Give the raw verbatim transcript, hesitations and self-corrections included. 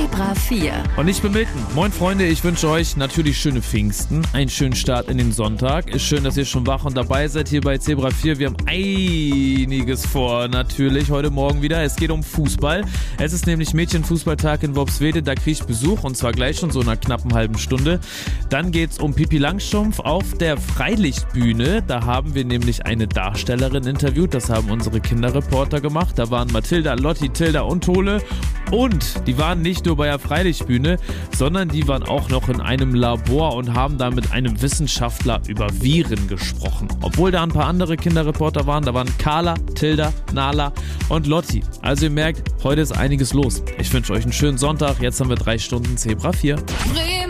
Zebra vier. Und ich bin Milton. Moin Freunde, ich wünsche euch natürlich schöne Pfingsten, einen schönen Start in den Sonntag. Ist schön, dass ihr schon wach und dabei seid hier bei Zebra vier. Wir haben einiges vor natürlich heute Morgen wieder. Es geht um Fußball. Es ist nämlich Mädchenfußballtag in Worpswede. Da kriege ich Besuch und zwar gleich schon so in einer knappen halben Stunde. Dann geht's um Pippi Langstrumpf auf der Freilichtbühne. Da haben wir nämlich eine Darstellerin interviewt. Das haben unsere Kinderreporter gemacht. Da waren Mathilda, Lotti, Tilda und Tole. Und die waren nicht nur bei der Freilichtbühne, sondern die waren auch noch in einem Labor und haben da mit einem Wissenschaftler über Viren gesprochen. Obwohl da ein paar andere Kinderreporter waren, da waren Carla, Tilda, Nala und Lotti. Also ihr merkt, heute ist einiges los. Ich wünsche euch einen schönen Sonntag. Jetzt haben wir drei Stunden Zebra vier.